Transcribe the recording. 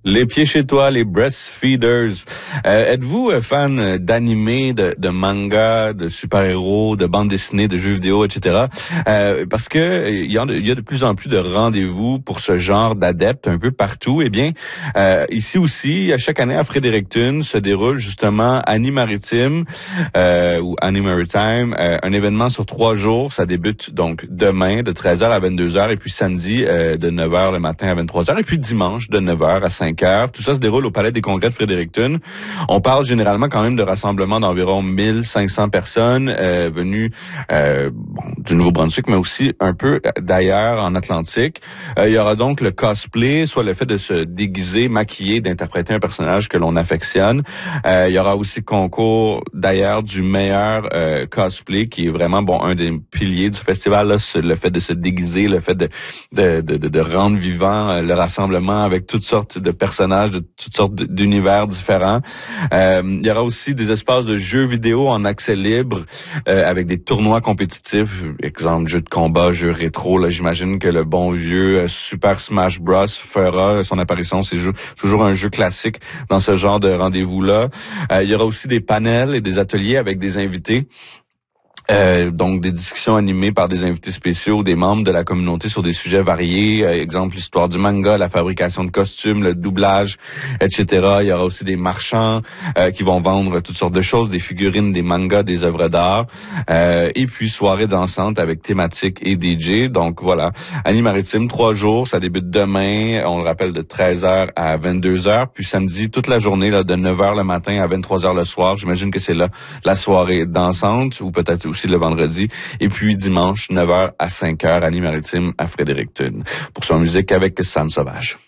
Les pieds chez toi, les breastfeeders. Êtes-vous fan d'animés, de mangas, de super-héros, de bandes dessinées, de jeux vidéo, etc. Parce que il y a de plus en plus de rendez-vous pour ce genre d'adeptes un peu partout. Eh bien, ici aussi, chaque année à Fredericton se déroule justement Annie Maritime ou Annie Maritime, un événement sur 3 jours. Ça débute donc demain de 13h à 22h et puis samedi de 9h le matin à 23h et puis dimanche de 9h à 5h. Tout ça se déroule au Palais des Congrès de Fredericton. On parle généralement quand même de rassemblements d'environ 1500 personnes venues du Nouveau-Brunswick, mais aussi un peu d'ailleurs en Atlantique. Il y aura donc le cosplay, soit le fait de se déguiser, maquiller, d'interpréter un personnage que l'on affectionne. Il y aura aussi concours d'ailleurs du meilleur cosplay, qui est vraiment un des piliers du festival, là, le fait de se déguiser, le fait de rendre vivant le rassemblement avec toutes sortes de personnages de toutes sortes d'univers différents. Il y aura aussi des espaces de jeux vidéo en accès libre avec des tournois compétitifs, exemple jeux de combat, jeux rétro. Là, j'imagine que le bon vieux Super Smash Bros fera son apparition. C'est toujours un jeu classique dans ce genre de rendez-vous-là. Il y aura aussi des panels et des ateliers avec des invités. Donc des discussions animées par des invités spéciaux, des membres de la communauté sur des sujets variés, exemple l'histoire du manga, la fabrication de costumes, le doublage, etc. Il y aura aussi des marchands qui vont vendre toutes sortes de choses, des figurines, des mangas, des œuvres d'art, et puis soirée dansante avec thématique et DJ. Donc voilà, Annie Maritime, 3 jours, ça débute demain, on le rappelle, de 13h à 22h, puis samedi toute la journée là, de 9h le matin à 23h le soir. J'imagine que c'est là la soirée dansante, ou peut-être aussi le vendredi, et puis dimanche 9h à 5h, Annie Maritime à Fredericton. Pour son musique avec Sam Sauvage.